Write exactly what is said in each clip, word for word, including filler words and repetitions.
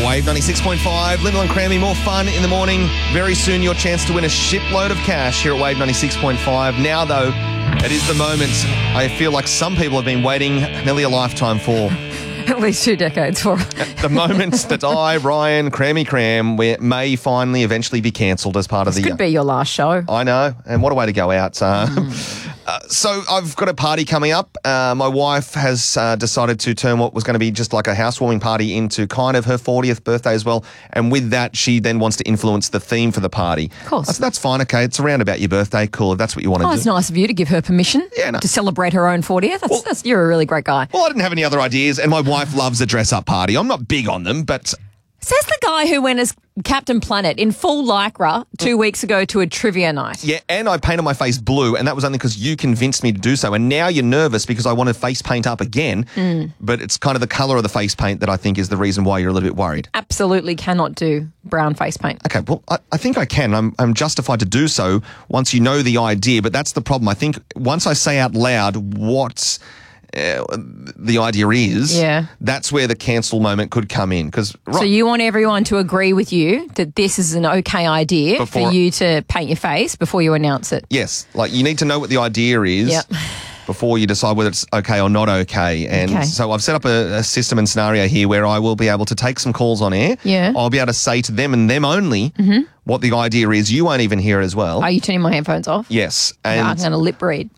Wave ninety-six point five, Lyndall and Crammy, more fun in the morning. Very soon your chance to win a shipload of cash here at Wave ninety-six point five. Now, though, it is the moment I feel like some people have been waiting nearly a lifetime for. At least two decades for. The moment that I, Ryan, Crammy Cram, we may finally eventually be cancelled as part of This the... could be your last show. I know, and what a way to go out. Uh, Mm. uh, so I've got a party coming up. Uh, my wife has uh, decided to turn what was going to be just like a housewarming party into kind of her fortieth birthday as well. And with that, she then wants to influence the theme for the party. Of course. I said, that's fine, okay, it's around about your birthday, cool, if that's what you want to Oh, do. it's nice of you to give her permission Yeah, no. to celebrate her own fortieth. That's, Well- that's, you're a really great guy. Well, I didn't have any other ideas, and my wife loves a dress-up party. I'm not big on them, but... Says the guy who went as Captain Planet in full lycra two weeks ago to a trivia night. Yeah, and I painted my face blue, and that was only because you convinced me to do so. And now you're nervous because I want to face paint up again, Mm. but it's kind of the colour of the face paint that I think is the reason why you're a little bit worried. Absolutely cannot do brown face paint. Okay, well, I, I think I can. I'm, I'm justified to do so once you know the idea, but that's the problem. I think once I say out loud what uh, the idea is, Yeah. that's where the cancel moment could come in. Because So you want everyone to agree with you that this is an okay idea Before- for you to paint your face before you announce it. yes, like you need to know what the idea is. Yep. Before you decide whether it's okay or not okay. And Okay. so I've set up a, a system and scenario here where I will be able to take some calls on air. Yeah. I'll be able to say to them and them only what the idea is. You won't even hear it as well. Are you turning my headphones off? yes. No, I'm And going to lip read.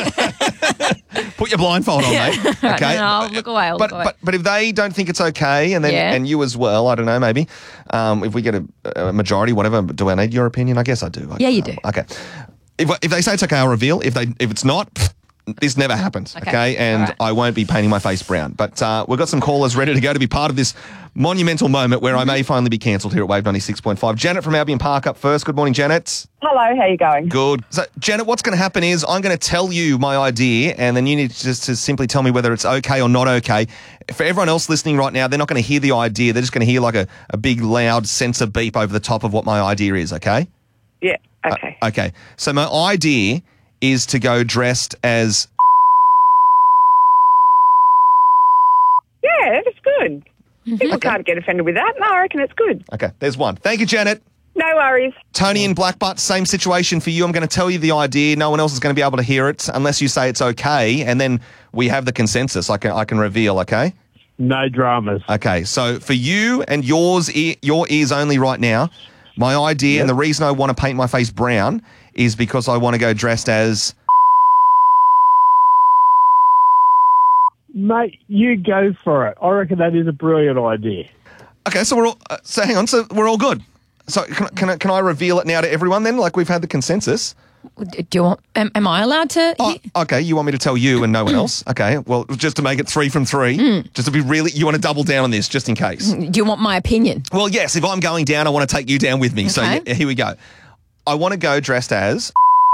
put your blindfold on, mate. Okay. No, I'll look away. I'll But, look away. but but if they don't think it's okay, and then Yeah. and you as well, I don't know, maybe um, if we get a, a majority, whatever. Do I need your opinion? I guess I do. I- Yeah, you do. Okay. If if they say it's okay, I'll reveal. If they if it's not, pfft, this never happens. Okay, Okay. and All right. I won't be painting my face brown. But uh, we've got some callers ready to go to be part of this monumental moment where I may finally be cancelled here at Wave ninety-six point five. Janet from Albion Park up first. Good morning, Janet. Hello, how you going? Good. So, Janet, what's going to happen is I'm going to tell you my idea, and then you need to just to simply tell me whether it's okay or not okay. For everyone else listening right now, they're not going to hear the idea. They're just going to hear like a, a big, loud sensor beep over the top of what my idea is, okay? Yeah, okay. Uh, okay. So my idea is to go dressed as... yeah, it's good. People can't get offended with that. No, I reckon it's good. Okay, there's one. Thank you, Janet. No worries. Tony in Blackbutt, same situation for you. I'm going to tell you the idea. No one else is going to be able to hear it unless you say it's okay, and then we have the consensus. I can I can reveal, okay? No dramas. Okay, so for you and yours, ear, your ears only right now, my idea and the reason I want to paint my face brown is because I want to go dressed as... Mate, you go for it. I reckon that is a brilliant idea. Okay, so we're all... Uh, so hang on, so we're all good. So can, I- can, I, can I reveal it now to everyone then, like we've had the consensus? Do you want, am, am I allowed to? Oh, okay, you want me to tell you and no one else? Okay, well, just to make it three from three, just to be really... You want to double down on this, just in case? Do you want my opinion? Well, yes, if I'm going down, I want to take you down with me. So Okay. yeah, here we go. I want to go dressed as...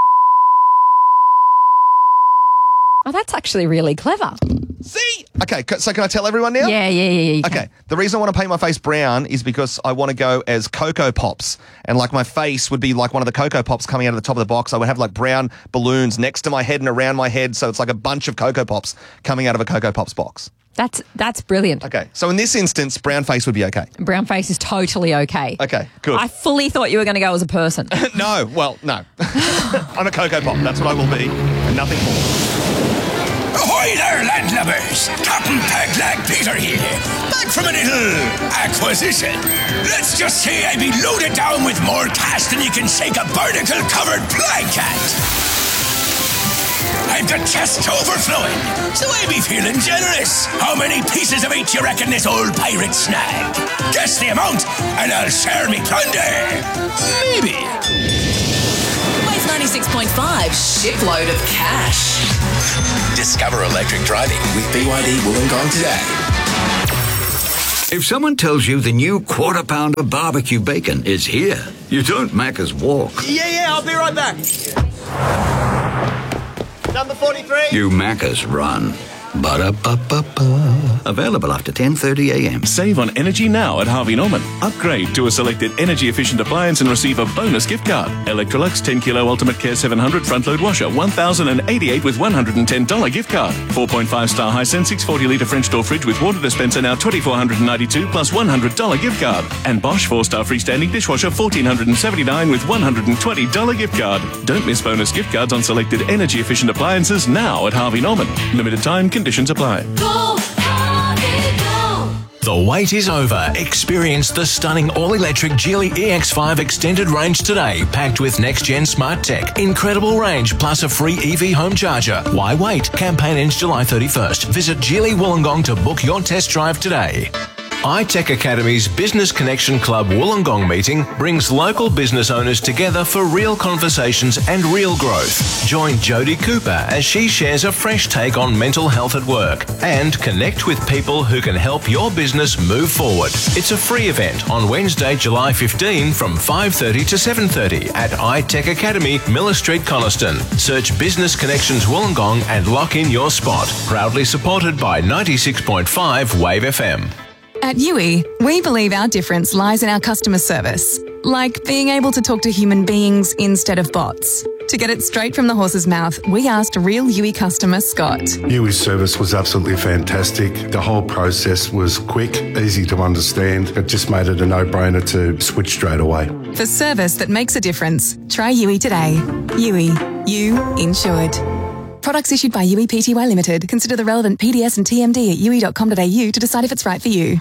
Oh, that's actually really clever. See? Okay, c- so can I tell everyone now? Yeah, yeah, yeah. yeah you can. Okay, the reason I want to paint my face brown is because I want to go as Cocoa Pops. And like my face would be like one of the Cocoa Pops coming out of the top of the box. I would have like brown balloons next to my head and around my head. So it's like a bunch of Cocoa Pops coming out of a Cocoa Pops box. That's that's brilliant. Okay, so in this instance, brown face would be okay. Brown face is totally okay. Okay, good. I fully thought you were going to go as a person. No, well, no. I'm a Cocoa Pop. That's what I will be, and nothing more. Ahoy there, landlubbers! Captain Pegleg Peter here, back from a little acquisition. Let's just say I be loaded down with more cash than you can shake a barnacle-covered blanket. I've got chests overflowing, so I be feeling generous. How many pieces of each you reckon this old pirate snagged? Guess the amount, and I'll share me plunder. Maybe. Wave ninety-six point five, shipload of cash. Discover electric driving with B Y D Wollongong today. If someone tells you the new quarter pounder barbecue bacon is here, you don't Macca's walk. Yeah, yeah, I'll be right back. Number forty-three. You Macca's run. Ba-da-ba-ba-ba. Available after ten thirty a m. Save on energy now at Harvey Norman. Upgrade to a selected energy-efficient appliance and receive a bonus gift card. Electrolux ten kilo Ultimate Care seven hundred front-load washer, one thousand eighty-eight dollars with one hundred ten dollars gift card. four point five star Hisense six hundred forty litre French door fridge with water dispenser now two thousand four hundred ninety-two dollars plus one hundred dollars gift card. And Bosch four star freestanding dishwasher one thousand four hundred seventy-nine dollars with one hundred twenty dollars gift card. Don't miss bonus gift cards on selected energy-efficient appliances now at Harvey Norman. Limited time, conditions apply. Go, Harvey, go. The wait is over. Experience the stunning all-electric Geely E X five extended range today, packed with next-gen smart tech, incredible range, plus a free E V home charger. Why wait? Campaign ends July thirty-first. Visit Geely Wollongong to book your test drive today. iTech Academy's Business Connection Club Wollongong meeting brings local business owners together for real conversations and real growth. Join Jodie Cooper as she shares a fresh take on mental health at work and connect with people who can help your business move forward. It's a free event on Wednesday, July fifteenth from five thirty to seven thirty at iTech Academy, Miller Street, Coniston. Search Business Connections Wollongong and lock in your spot. Proudly supported by ninety-six point five Wave F M. At U I, we believe our difference lies in our customer service, like being able to talk to human beings instead of bots. To get it straight from the horse's mouth, we asked real U I customer Scott. U I's service was absolutely fantastic. The whole process was quick, easy to understand. It just made it a no-brainer to switch straight away. For service that makes a difference, try U I today. U I, you insured. Products issued by U I P T Y Limited. Consider the relevant P D S and T M D at u i dot com dot a u to decide if it's right for you.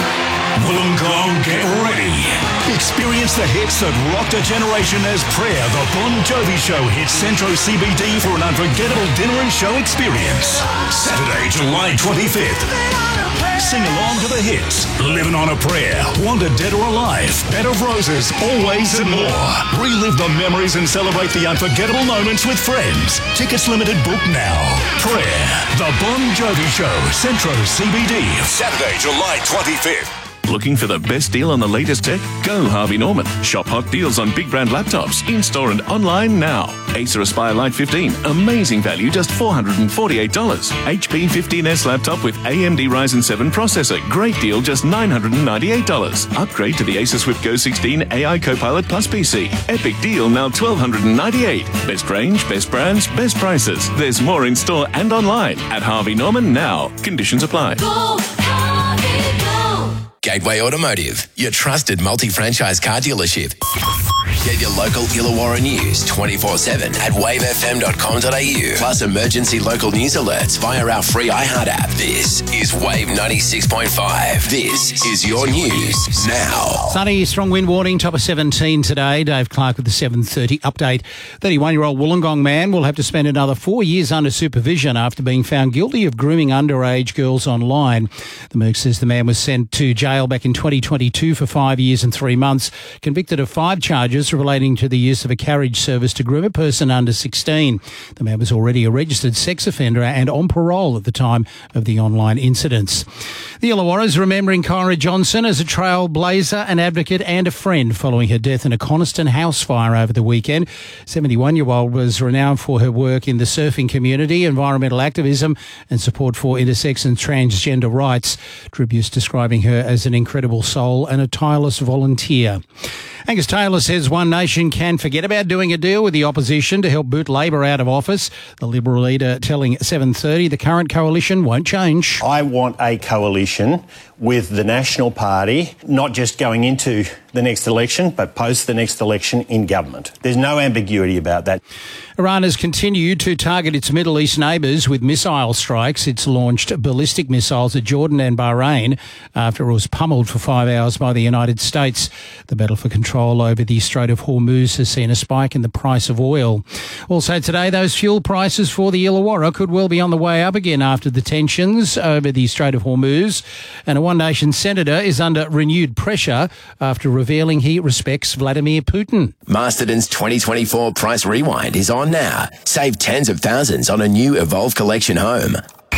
Wollongong, get ready. Experience the hits that rocked a generation as Prayer, the Bon Jovi Show, hits Centro C B D for an unforgettable dinner and show experience. Saturday, July twenty-fifth. Sing along to the hits. Living on a Prayer, Wanted Dead or Alive, Bed of Roses, Always and more. Relive the memories and celebrate the unforgettable moments with friends. Tickets limited, book now. Prayer, the Bon Jovi Show, Centro C B D. Saturday, July twenty-fifth. Looking for the best deal on the latest tech? Go Harvey Norman. Shop hot deals on big brand laptops, in-store and online now. Acer Aspire Lite fifteen, amazing value, just four hundred forty-eight dollars. H P fifteen S laptop with A M D Ryzen seven processor, great deal, just nine hundred ninety-eight dollars. Upgrade to the Acer Swift Go sixteen A I Copilot Plus P C. Epic deal, now twelve ninety-eight dollars. Best range, best brands, best prices. There's more in store and online at Harvey Norman now. Conditions apply. Go, Harvey, go. Gateway Automotive, your trusted multi-franchise car dealership. Get your local Illawarra news twenty-four seven at wave f m dot com dot a u. Plus emergency local news alerts via our free iHeart app. This is Wave ninety-six point five. This is your news now. Sunny, strong wind warning, top of seventeen today. Dave Clark with the seven thirty update. thirty-one-year-old Wollongong man will have to spend another four years under supervision after being found guilty of grooming underage girls online. The Merc says the man was sent to jail back in twenty twenty-two for five years and three months, convicted of five charges relating to the use of a carriage service to groom a person under sixteen. The man was already a registered sex offender and on parole at the time of the online incidents. The Illawarra is remembering Kyra Johnson as a trailblazer, an advocate and a friend following her death in a Coniston house fire over the weekend. seventy-one-year-old was renowned for her work in the surfing community, environmental activism and support for intersex and transgender rights. Tributes describing her as an incredible soul and a tireless volunteer. Angus Taylor says One Nation can forget about doing a deal with the opposition to help boot Labor out of office. The Liberal leader telling seven thirty the current coalition won't change. I want a coalition with the National Party, not just going into the next election, but post the next election in government. There's no ambiguity about that. Iran has continued to target its Middle East neighbours with missile strikes. It's launched ballistic missiles at Jordan and Bahrain after it was pummeled for five hours by the United States. The battle for control over the Strait of Hormuz has seen a spike in the price of oil. Also today, those fuel prices for the Illawarra could well be on the way up again after the tensions over the Strait of Hormuz. And a One Nation senator is under renewed pressure after revealing he respects Vladimir Putin. Masterton's twenty twenty-four Price Rewind is on now. Save tens of thousands on a new Evolve Collection home.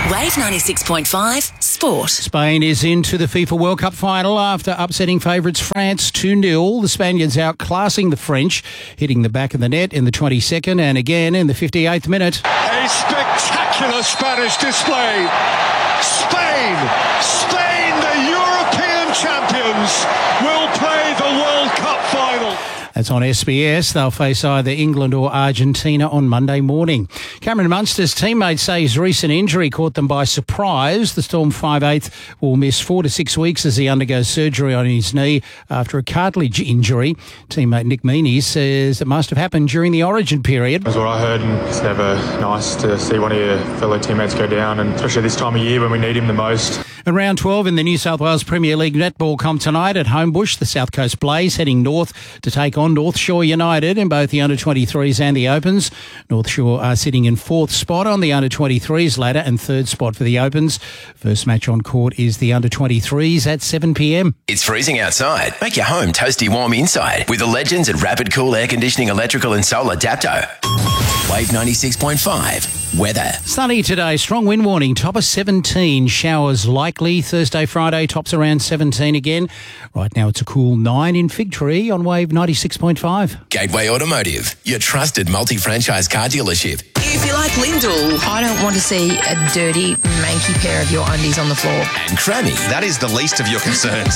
Wave ninety-six point five Sport. Spain is into the FIFA World Cup final after upsetting favourites France two nil. The Spaniards outclassing the French, hitting the back of the net in the twenty-second and again in the fifty-eighth minute. A spectacular Spanish display. Spain, Spain, the European champions, will play the World Cup final. That's on S B S. They'll face either England or Argentina on Monday morning. Cameron Munster's teammates say his recent injury caught them by surprise. The Storm five eighth will miss four to six weeks as he undergoes surgery on his knee after a cartilage injury. Teammate Nick Meaney says it must have happened during the Origin period. That's what I heard, and it's never nice to see one of your fellow teammates go down, and especially this time of year when we need him the most. And round twelve in the New South Wales Premier League netball come tonight at Homebush. The South Coast Blaze heading north to take on North Shore United in both the under twenty-threes and the Opens. North Shore are sitting in fourth spot on the under twenty-threes ladder and third spot for the Opens. First match on court is the under twenty-threes at seven p m. It's freezing outside. Make your home toasty warm inside with the legends at Rapid Cool Air Conditioning, Electrical and Solar Dapto. Wave ninety-six point five. Weather. Sunny today, strong wind warning, top of seventeen, showers likely. Thursday, Friday, tops around seventeen again. Right now it's a cool nine in Fig Tree on Wave ninety-six point five. Gateway Automotive, your trusted multi-franchise car dealership. If you like Lyndall, I don't want to see a dirty, manky pair of your undies on the floor. And Crammy. That is the least of your concerns.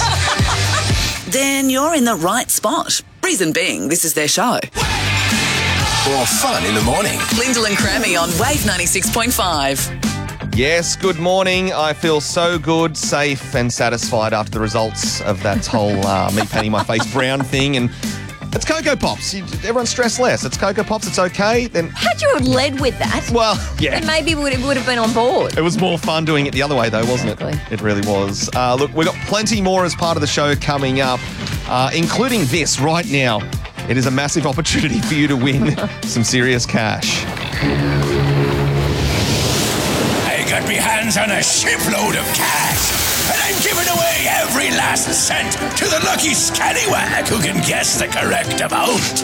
then you're in the right spot. Reason being, this is their show. More fun in the morning. Lyndall and Crammy on Wave ninety-six point five. Yes, good morning. I feel so good, safe and satisfied after the results of that whole uh, me painting my face brown thing. And it's Cocoa Pops. You, everyone stress less. It's Cocoa Pops. It's okay. Then Had you had led with that, well, yeah. then maybe we would, would have been on board. It was more fun doing it the other way, though, wasn't Exactly. it? It really was. Uh, look, we've got plenty more as part of the show coming up, uh, including this right now. It is a massive opportunity for you to win some serious cash. I got my hands on a shipload of cash, and I'm giving away every last cent to the lucky scallywag who can guess the correct amount.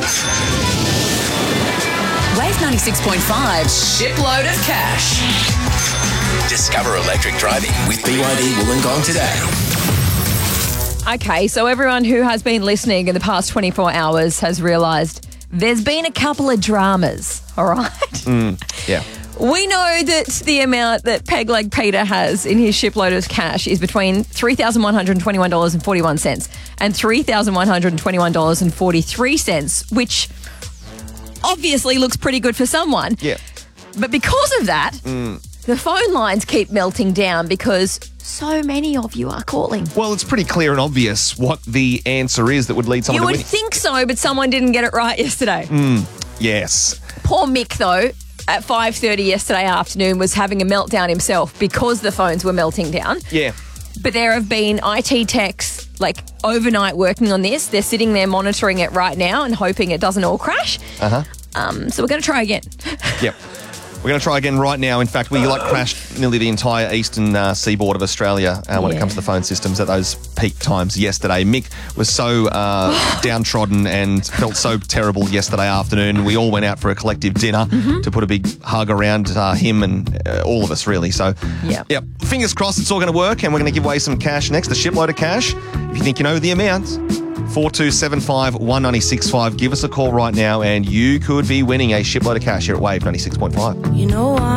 Wave ninety-six point five, shipload of cash. Discover electric driving with B Y D Wollongong today. Okay, so everyone who has been listening in the past twenty-four hours has realised there's been a couple of dramas, all right? Mm, yeah. We know that the amount that Pegleg Peter has in his shipload of cash is between three thousand one hundred twenty-one dollars and forty-one cents and three thousand one hundred twenty-one dollars and forty-three cents, which obviously looks pretty good for someone. Yeah. But because of that, Mm. the phone lines keep melting down because so many of you are calling. Well, it's pretty clear and obvious what the answer is that would lead someone You to would win. think so, but someone didn't get it right yesterday. Mm, yes. Poor Mick, though, at five thirty yesterday afternoon was having a meltdown himself because the phones were melting down. Yeah. But there have been I T techs, like, overnight working on this. They're sitting there monitoring it right now and hoping it doesn't all crash. Uh-huh. Um, so we're going to try again. Yep. We're going to try again right now. In fact, we like crashed nearly the entire eastern uh, seaboard of Australia uh, when Yeah. it comes to the phone systems at those peak times yesterday. Mick was so uh, downtrodden and felt so terrible yesterday afternoon. We all went out for a collective dinner Mm-hmm. to put a big hug around uh, him and uh, all of us, really. So, Yeah. yep. Fingers crossed it's all going to work, and we're going to give away some cash next, a shipload of cash. If you think you know the amount, four two seven five, one nine six five. Give us a call right now and you could be winning a shipload of cash here at Wave ninety-six point five. You know